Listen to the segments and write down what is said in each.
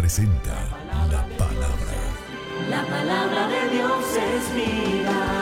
presenta la palabra. La palabra de Dios es vida.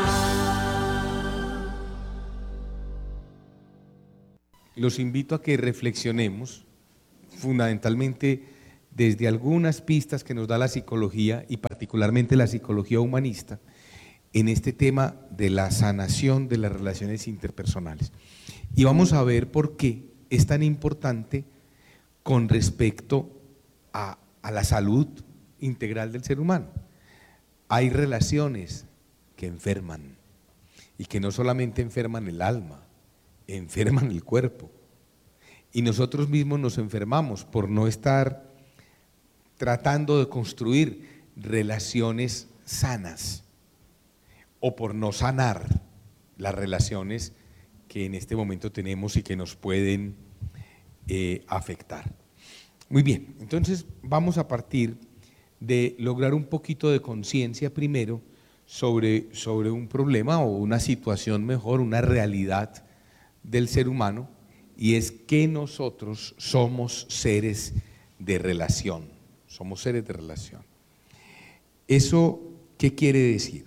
Los invito a que reflexionemos fundamentalmente desde algunas pistas que nos da la psicología y particularmente la psicología humanista en este tema de la sanación de las relaciones interpersonales. Y vamos a ver por qué es tan importante con respecto a la salud integral del ser humano. Hay relaciones que enferman y que no solamente enferman el alma, enferman el cuerpo. Y nosotros mismos nos enfermamos por no estar tratando de construir relaciones sanas o por no sanar las relaciones que en este momento tenemos y que nos pueden afectar. Muy bien, entonces vamos a partir de lograr un poquito de conciencia primero sobre un problema o una situación mejor, una realidad del ser humano, y es que nosotros somos seres de relación, somos seres de relación. ¿Eso qué quiere decir?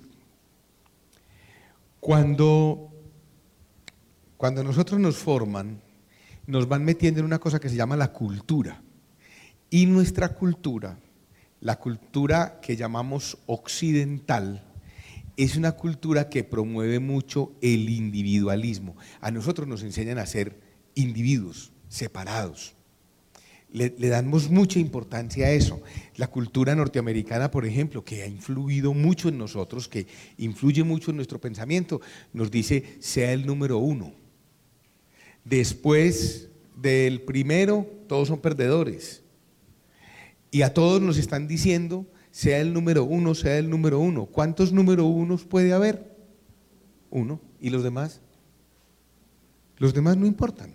Cuando nosotros nos forman, nos van metiendo en una cosa que se llama la cultura, y nuestra cultura, la cultura que llamamos occidental, es una cultura que promueve mucho el individualismo. A nosotros nos enseñan a ser individuos separados. Le damos mucha importancia a eso. La cultura norteamericana, por ejemplo, que ha influido mucho en nosotros, que influye mucho en nuestro pensamiento, nos dice, sea el número uno. Después del primero, todos son perdedores. Y a todos nos están diciendo, sea el número uno, sea el número uno. ¿Cuántos número unos puede haber? Uno. ¿Y los demás? Los demás no importan.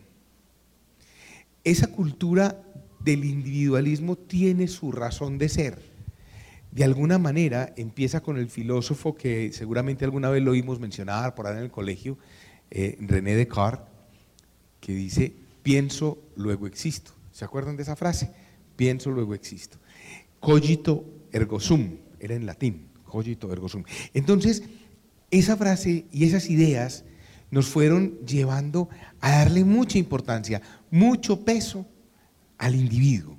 Esa cultura del individualismo tiene su razón de ser. De alguna manera empieza con el filósofo que seguramente alguna vez lo oímos mencionar por ahí en el colegio, René Descartes, que dice, pienso, luego existo. ¿Se acuerdan de esa frase? Pienso, luego existo. Cogito ergo sum, era en latín, cogito ergo sum. Entonces, esa frase y esas ideas nos fueron llevando a darle mucha importancia, mucho peso al individuo,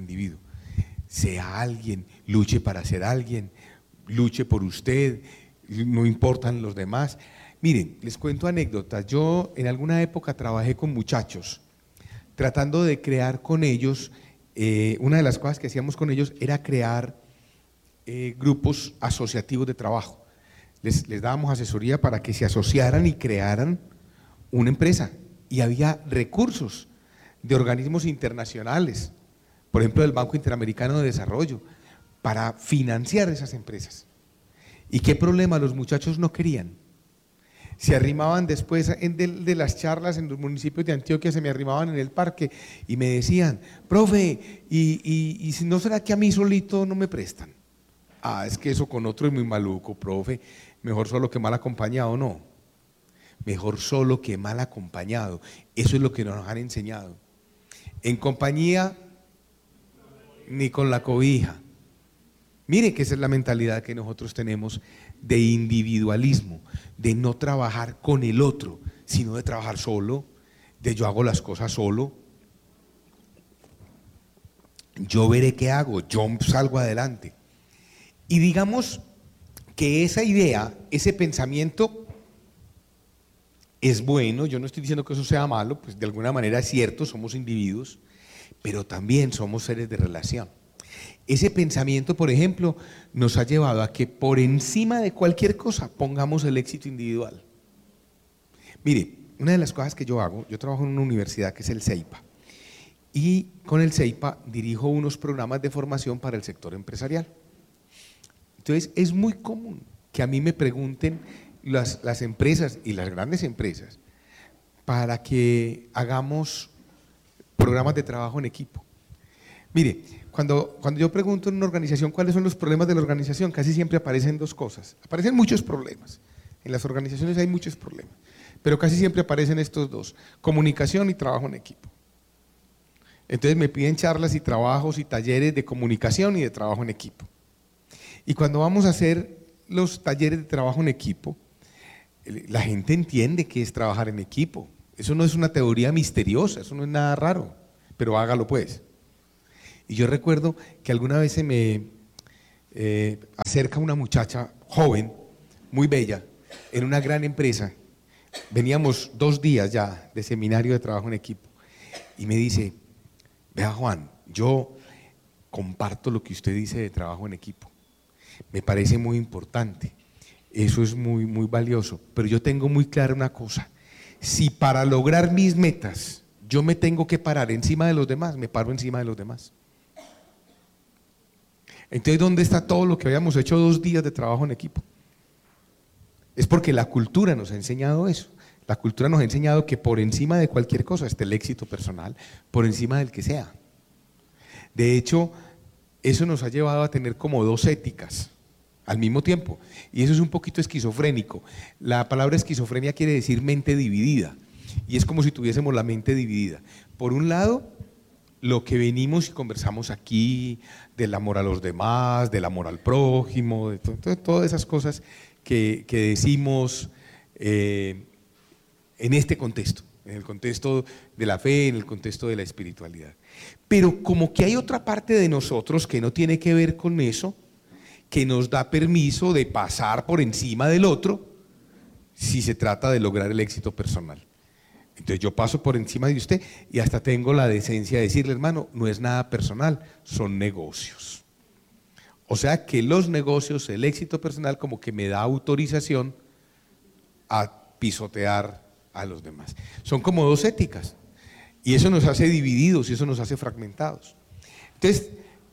Sea alguien, luche para ser alguien, luche por usted, no importan los demás. Miren, les cuento anécdotas. Yo en alguna época trabajé con muchachos, tratando de crear con ellos, una de las cosas que hacíamos con ellos era crear grupos asociativos de trabajo. Les dábamos asesoría para que se asociaran y crearan una empresa, y había recursos de organismos internacionales, por ejemplo del Banco Interamericano de Desarrollo, para financiar esas empresas. ¿Y qué problema? Los muchachos no querían. Se arrimaban después de las charlas en los municipios de Antioquia, se me arrimaban en el parque y me decían, profe, ¿y si no será que a mí solito no me prestan? Ah, es que eso con otro es muy maluco, profe, mejor solo que mal acompañado. No, mejor solo que mal acompañado. Eso es lo que nos han enseñado. En compañía, ni con la cobija. Mire que esa es la mentalidad que nosotros tenemos de individualismo, de no trabajar con el otro, sino de trabajar solo, de yo hago las cosas solo, yo veré qué hago, yo salgo adelante. Y digamos que esa idea, ese pensamiento es bueno, yo no estoy diciendo que eso sea malo, pues de alguna manera es cierto, somos individuos, pero también somos seres de relación. Ese pensamiento, por ejemplo, nos ha llevado a que por encima de cualquier cosa pongamos el éxito individual. Mire, una de las cosas que yo hago, yo trabajo en una universidad que es el CEIPA, y con el CEIPA dirijo unos programas de formación para el sector empresarial. Entonces es muy común que a mí me pregunten las empresas y las grandes empresas para que hagamos programas de trabajo en equipo. Mire, cuando yo pregunto en una organización cuáles son los problemas de la organización, casi siempre aparecen dos cosas. Aparecen muchos problemas. En las organizaciones hay muchos problemas, pero casi siempre aparecen estos dos: comunicación y trabajo en equipo. Entonces me piden charlas y trabajos y talleres de comunicación y de trabajo en equipo. Y cuando vamos a hacer los talleres de trabajo en equipo, la gente entiende qué es trabajar en equipo. Eso no es una teoría misteriosa, eso no es nada raro, pero hágalo pues. Y yo recuerdo que alguna vez se me acerca una muchacha joven, muy bella, en una gran empresa. Veníamos 2 días ya de seminario de trabajo en equipo. Y me dice, vea Juan, yo comparto lo que usted dice de trabajo en equipo. Me parece muy importante, eso es muy, muy valioso, pero yo tengo muy clara una cosa, si para lograr mis metas yo me tengo que parar encima de los demás, me paro encima de los demás. Entonces, ¿dónde está todo lo que habíamos hecho 2 días de trabajo en equipo? Es porque la cultura nos ha enseñado eso, la cultura nos ha enseñado que por encima de cualquier cosa está el éxito personal, por encima del que sea. De hecho, eso nos ha llevado a tener como 2 éticas al mismo tiempo, y eso es un poquito esquizofrénico. La palabra esquizofrenia quiere decir mente dividida, y es como si tuviésemos la mente dividida. Por un lado, lo que venimos y conversamos aquí, del amor a los demás, del amor al prójimo, de todas esas cosas que decimos en este contexto, en el contexto de la fe, en el contexto de la espiritualidad. Pero como que hay otra parte de nosotros que no tiene que ver con eso, que nos da permiso de pasar por encima del otro si se trata de lograr el éxito personal. Entonces yo paso por encima de usted y hasta tengo la decencia de decirle, hermano, no es nada personal, son negocios. O sea que los negocios, el éxito personal como que me da autorización a pisotear a los demás. Son como 2 éticas y eso nos hace divididos y eso nos hace fragmentados. Entonces,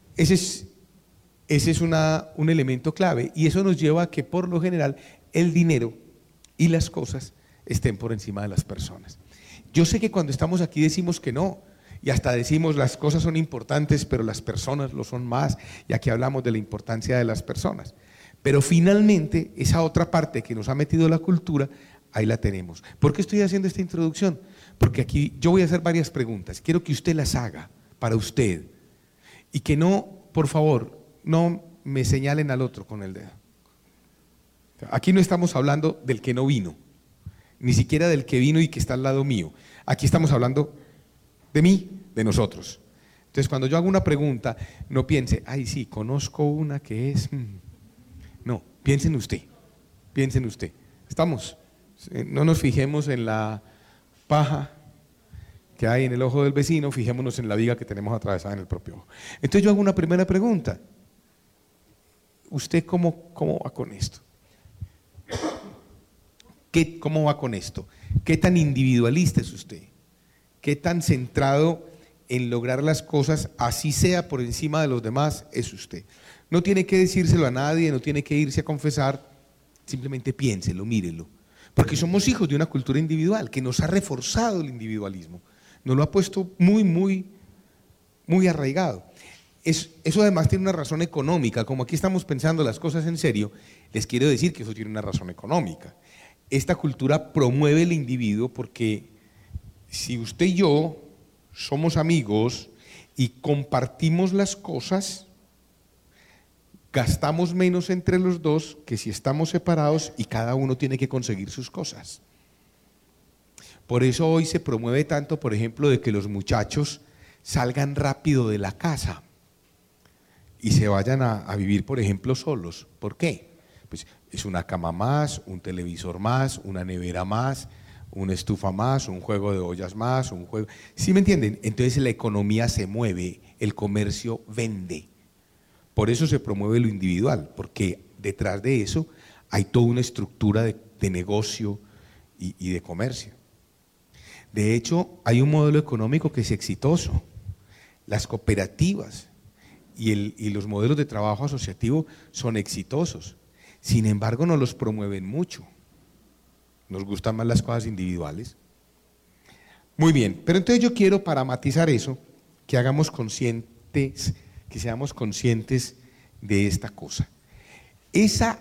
ese es un elemento clave y eso nos lleva a que por lo general el dinero y las cosas estén por encima de las personas. Yo sé que cuando estamos aquí decimos que no, y hasta decimos las cosas son importantes, pero las personas lo son más, y aquí hablamos de la importancia de las personas. Pero finalmente, esa otra parte que nos ha metido la cultura, ahí la tenemos. ¿Por qué estoy haciendo esta introducción? Porque aquí yo voy a hacer varias preguntas, quiero que usted las haga para usted, y que no, por favor, no me señalen al otro con el dedo. Aquí no estamos hablando del que no vino, ni siquiera del que vino y que está al lado mío. Aquí estamos hablando de mí, de nosotros. Entonces, cuando yo hago una pregunta, no piense, ay, sí, conozco una que es… No, piensen usted, piensen usted. ¿Estamos? No nos fijemos en la paja que hay en el ojo del vecino, fijémonos en la viga que tenemos atravesada en el propio ojo. Entonces, yo hago una primera pregunta. ¿Usted cómo va con esto? ¿Cómo va con esto? ¿Qué tan individualista es usted? ¿Qué tan centrado en lograr las cosas, así sea por encima de los demás, es usted? No tiene que decírselo a nadie, no tiene que irse a confesar, simplemente piénselo, mírelo. Porque somos hijos de una cultura individual que nos ha reforzado el individualismo, nos lo ha puesto muy, muy, muy arraigado. Eso además tiene una razón económica, como aquí estamos pensando las cosas en serio, les quiero decir que eso tiene una razón económica. Esta cultura promueve el individuo porque si usted y yo somos amigos y compartimos las cosas, gastamos menos entre los dos que si estamos separados y cada uno tiene que conseguir sus cosas. Por eso hoy se promueve tanto, por ejemplo, de que los muchachos salgan rápido de la casa y se vayan a vivir, por ejemplo, solos. ¿Por qué? Pues es una cama más, un televisor más, una nevera más, una estufa más, un juego de ollas más, un juego… ¿Sí me entienden? Entonces la economía se mueve, el comercio vende. Por eso se promueve lo individual, porque detrás de eso hay toda una estructura de negocio y de comercio. De hecho, hay un modelo económico que es exitoso. Las cooperativas y los modelos de trabajo asociativo son exitosos. Sin embargo, no los promueven mucho. Nos gustan más las cosas individuales. Muy bien, pero entonces yo quiero, para matizar eso, que hagamos conscientes, que seamos conscientes de esta cosa. Esa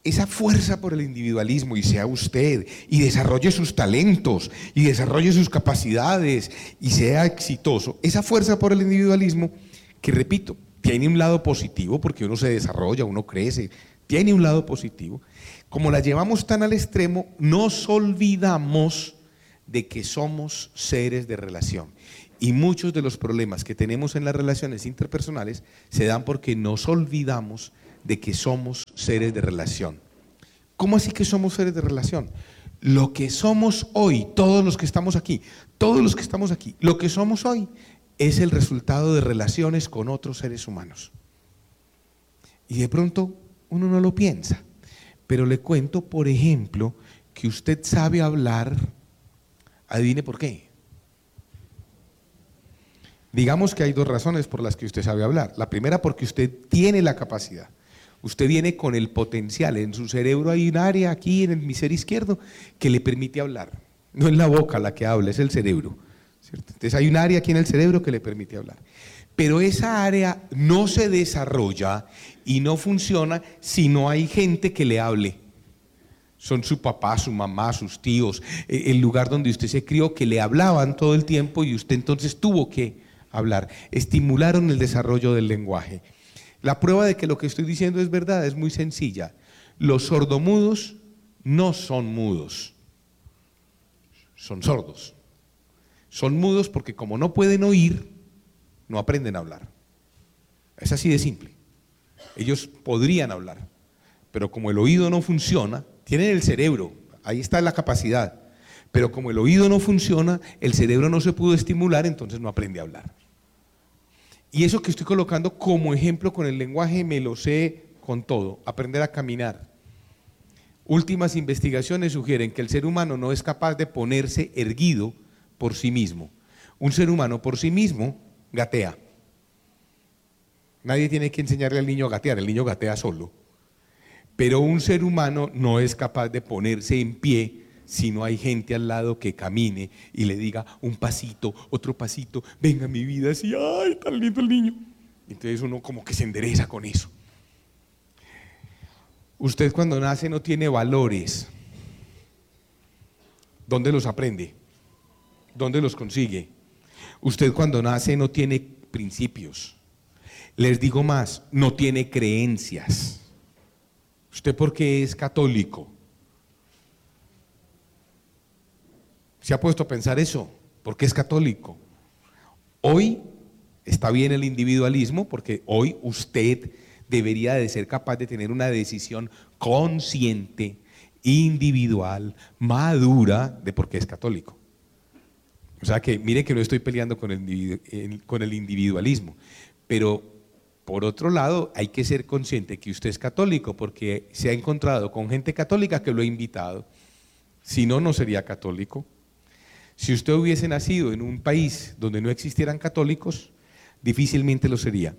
esa fuerza por el individualismo, y sea usted, y desarrolle sus talentos, y desarrolle sus capacidades, y sea exitoso, esa fuerza por el individualismo, que repito, tiene un lado positivo porque uno se desarrolla, uno crece, tiene un lado positivo. Como la llevamos tan al extremo, nos olvidamos de que somos seres de relación. Y muchos de los problemas que tenemos en las relaciones interpersonales se dan porque nos olvidamos de que somos seres de relación. ¿Cómo así que somos seres de relación? Lo que somos hoy, todos los que estamos aquí, lo que somos hoy es el resultado de relaciones con otros seres humanos. Y de pronto uno no lo piensa, pero le cuento, por ejemplo, que usted sabe hablar, adivine por qué. Digamos que hay dos razones por las que usted sabe hablar. La primera, porque usted tiene la capacidad. Usted viene con el potencial. En su cerebro hay un área aquí en el hemisferio izquierdo que le permite hablar. No es la boca la que habla, es el cerebro, ¿cierto? Entonces hay un área aquí en el cerebro que le permite hablar. Pero esa área no se desarrolla y no funciona si no hay gente que le hable. Son su papá, su mamá, sus tíos, el lugar donde usted se crió, que le hablaban todo el tiempo y usted entonces tuvo que hablar. Estimularon el desarrollo del lenguaje. La prueba de que lo que estoy diciendo es verdad es muy sencilla. Los sordomudos no son mudos, son sordos. Son mudos porque como no pueden oír, no aprenden a hablar. Es así de simple. Ellos podrían hablar, pero como el oído no funciona, tienen el cerebro, ahí está la capacidad, pero como el oído no funciona, el cerebro no se pudo estimular, entonces no aprende a hablar. Y eso que estoy colocando como ejemplo con el lenguaje me lo sé con todo, aprender a caminar. Últimas investigaciones sugieren que el ser humano no es capaz de ponerse erguido por sí mismo. Un ser humano por sí mismo gatea. Nadie tiene que enseñarle al niño a gatear, el niño gatea solo. Pero un ser humano no es capaz de ponerse en pie si no hay gente al lado que camine y le diga un pasito, otro pasito, venga mi vida, así, ay, tan lindo el niño. Entonces uno como que se endereza con eso. Usted cuando nace no tiene valores. ¿Dónde los aprende? ¿Dónde los consigue? Usted cuando nace no tiene principios. Les digo más, no tiene creencias. ¿Usted por qué es católico? ¿Se ha puesto a pensar eso? ¿Por qué es católico? Hoy está bien el individualismo porque hoy usted debería de ser capaz de tener una decisión consciente, individual, madura de por qué es católico. O sea que mire que no estoy peleando con el individualismo, pero por otro lado hay que ser consciente que usted es católico porque se ha encontrado con gente católica que lo ha invitado, si no, no sería católico. Si usted hubiese nacido en un país donde no existieran católicos, difícilmente lo sería.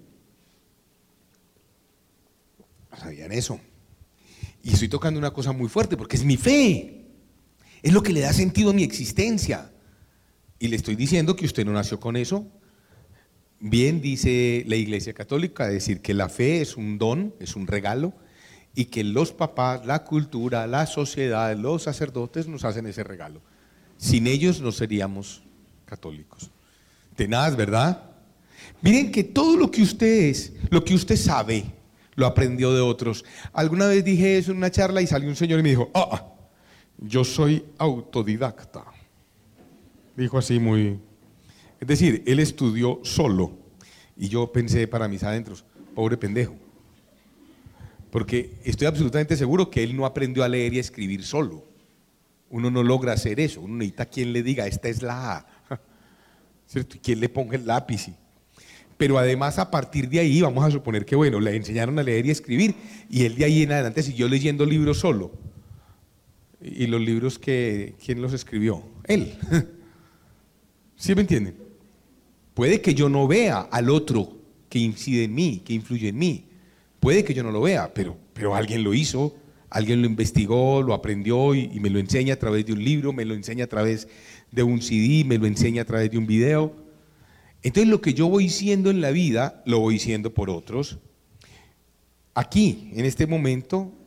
¿Sabían eso? Y estoy tocando una cosa muy fuerte porque es mi fe, es lo que le da sentido a mi existencia. Y le estoy diciendo que usted no nació con eso. Bien dice la Iglesia Católica, decir que la fe es un don, es un regalo, y que los papás, la cultura, la sociedad, los sacerdotes nos hacen ese regalo. Sin ellos no seríamos católicos. Tenaz, ¿verdad? Miren que todo lo que usted es, lo que usted sabe, lo aprendió de otros. Alguna vez dije eso en una charla y salió un señor y me dijo, yo soy autodidacta. Dijo así muy... Es decir, él estudió solo. Y yo pensé para mis adentros, pobre pendejo. Porque estoy absolutamente seguro que él no aprendió a leer y a escribir solo. Uno no logra hacer eso. Uno necesita quien le diga, esta es la A. ¿Cierto? Y quien le ponga el lápiz. Pero además a partir de ahí, vamos a suponer que bueno, le enseñaron a leer y a escribir. Y él de ahí en adelante siguió leyendo libros solo. Y los libros ¿quién los escribió? Él. ¿Sí me entienden? Puede que yo no vea al otro que incide en mí, que influye en mí. Puede que yo no lo vea, pero alguien lo hizo, alguien lo investigó, lo aprendió y me lo enseña a través de un libro, me lo enseña a través de un CD, me lo enseña a través de un video. Entonces lo que yo voy siendo en la vida, lo voy siendo por otros. Aquí, en este momento,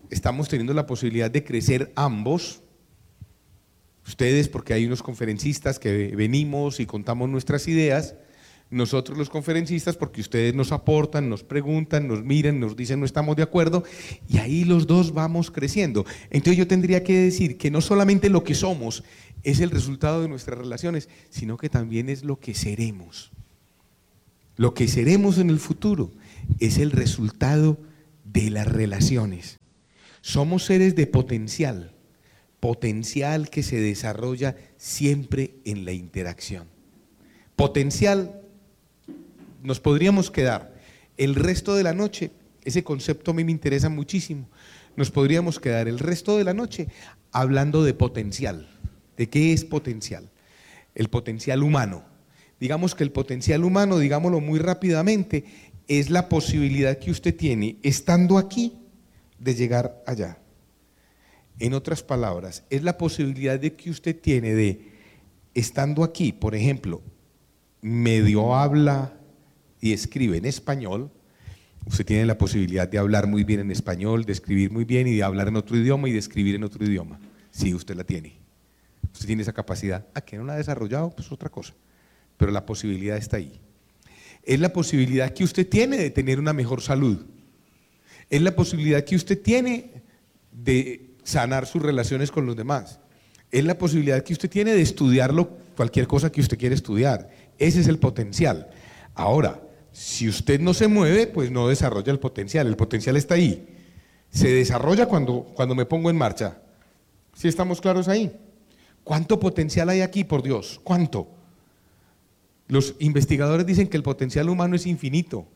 estamos teniendo la posibilidad de crecer ambos. Ustedes, porque hay unos conferencistas que venimos y contamos nuestras ideas. Nosotros los conferencistas, porque ustedes nos aportan, nos preguntan, nos miran, nos dicen no estamos de acuerdo, y ahí los dos vamos creciendo. Entonces yo tendría que decir que no solamente lo que somos es el resultado de nuestras relaciones, sino que también es lo que seremos. Lo que seremos en el futuro es el resultado de las relaciones. Somos seres de potencial, potencial que se desarrolla siempre en la interacción. Potencial, nos podríamos quedar el resto de la noche, ese concepto a mí me interesa muchísimo, nos podríamos quedar el resto de la noche hablando de potencial. ¿De qué es potencial? El potencial humano. Digamos que el potencial humano, digámoslo muy rápidamente, es la posibilidad que usted tiene, estando aquí, de llegar allá. En otras palabras, es la posibilidad de que usted tiene de, estando aquí, por ejemplo, medio habla y escribe en español, usted tiene la posibilidad de hablar muy bien en español, de escribir muy bien y de hablar en otro idioma y de escribir en otro idioma. Sí, usted la tiene. Usted tiene esa capacidad. ¿A qué no la ha desarrollado? Pues otra cosa. Pero la posibilidad está ahí. Es la posibilidad que usted tiene de tener una mejor salud. Es la posibilidad que usted tiene de sanar sus relaciones con los demás. Es la posibilidad que usted tiene de estudiarlo, cualquier cosa que usted quiera estudiar. Ese es el potencial. Ahora, si usted no se mueve, pues no desarrolla el potencial. El potencial está ahí. Se desarrolla cuando me pongo en marcha. ¿Sí estamos claros ahí? ¿Cuánto potencial hay aquí, por Dios? ¿Cuánto? Los investigadores dicen que el potencial humano es infinito.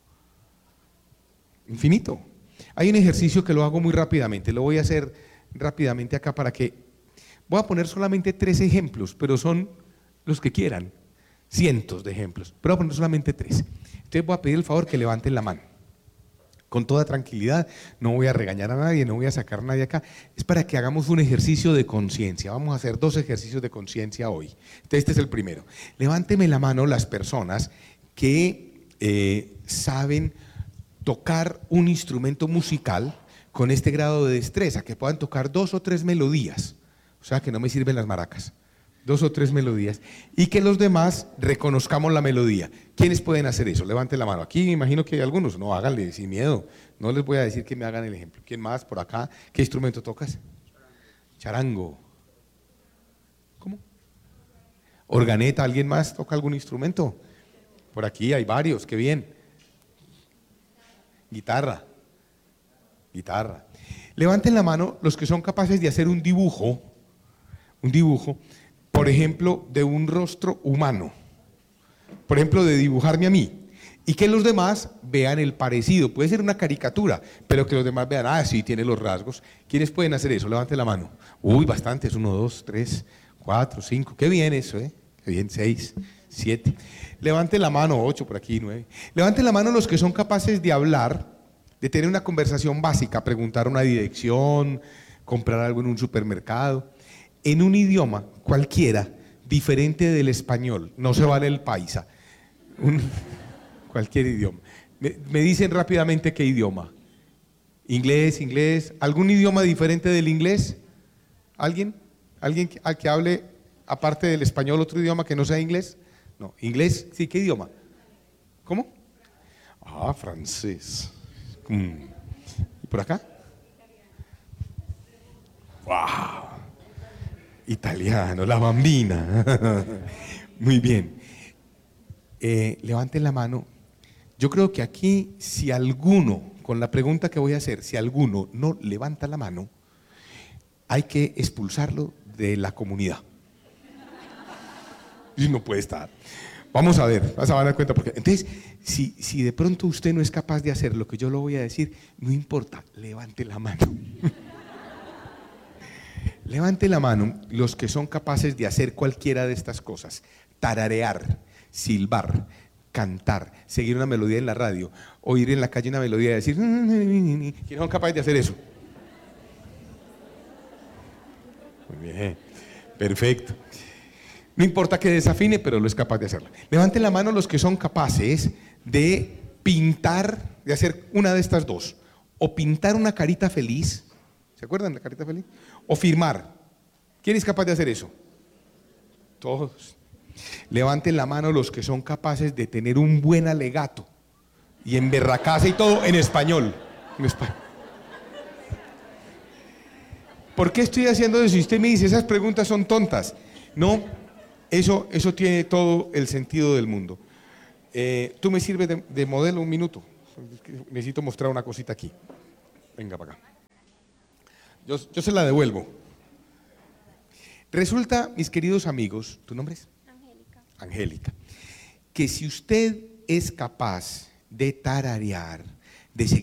Infinito. Hay un ejercicio que lo hago muy rápidamente, lo voy a hacer rápidamente acá para que… Voy a poner solamente 3 ejemplos, pero son los que quieran, cientos de ejemplos, pero voy a poner solamente 3. Entonces voy a pedir el favor que levanten la mano. Con toda tranquilidad, no voy a regañar a nadie, no voy a sacar a nadie acá, es para que hagamos un ejercicio de conciencia. Vamos a hacer 2 ejercicios de conciencia hoy. Entonces este es el primero. Levánteme la mano las personas que saben tocar un instrumento musical con este grado de destreza, que puedan tocar 2 o 3 melodías, o sea que no me sirven las maracas, 2 o 3 melodías, y que los demás reconozcamos la melodía. ¿Quiénes pueden hacer eso? Levanten la mano. Aquí me imagino que hay algunos, no, háganle sin miedo, no les voy a decir que me hagan el ejemplo. ¿Quién más por acá? ¿Qué instrumento tocas? Charango. ¿Cómo? Organeta, ¿alguien más toca algún instrumento? Por aquí hay varios, qué bien. Guitarra. Levanten la mano los que son capaces de hacer un dibujo, por ejemplo, de un rostro humano, por ejemplo, de dibujarme a mí, y que los demás vean el parecido. Puede ser una caricatura, pero que los demás vean, ah, sí, tiene los rasgos. ¿Quiénes pueden hacer eso? Levanten la mano. Uy, bastantes, 1, 2, 3, 4, 5, qué bien eso, qué bien, 6, 7. Levanten la mano, 8 por aquí, 9. Levanten la mano los que son capaces de hablar, de tener una conversación básica, preguntar una dirección, comprar algo en un supermercado, en un idioma cualquiera, diferente del español, no se vale el paisa, cualquier idioma. Me dicen rápidamente qué idioma. Inglés, ¿algún idioma diferente del inglés? ¿Alguien al que hable, aparte del español, otro idioma que no sea inglés? No, inglés, sí, ¿qué idioma? ¿Cómo? Ah, francés. ¿Y por acá? ¡Wow! Italiano, la bambina. Muy bien. Levanten la mano. Yo creo que aquí, si alguno, con la pregunta que voy a hacer, si alguno no levanta la mano, hay que expulsarlo de la comunidad. Y no puede estar. Vamos a ver, vas a dar cuenta porque. Entonces, si de pronto usted no es capaz de hacer lo que yo lo voy a decir, no importa, levante la mano. Levante la mano los que son capaces de hacer cualquiera de estas cosas: tararear, silbar, cantar, seguir una melodía en la radio, oír en la calle una melodía y decir, ¿quiénes son capaces de hacer eso? Muy bien, perfecto. No importa que desafine, pero lo es capaz de hacerlo. Levanten la mano los que son capaces de pintar, de hacer una de estas dos, o pintar una carita feliz, ¿Se acuerdan de la carita feliz? O firmar. ¿Quién es capaz de hacer eso? Todos. Levanten la mano los que son capaces de tener un buen alegato y emberracarse y todo en español. En español. ¿Por qué estoy haciendo eso? Si usted me dice, esas preguntas son tontas. No, eso tiene todo el sentido del mundo. Tú me sirves de modelo un minuto. Necesito mostrar una cosita aquí. Venga para acá. Yo se la devuelvo. Resulta, mis queridos amigos, ¿tu nombre es? Angélica. Angélica. Que si usted es capaz de tararear, de seguir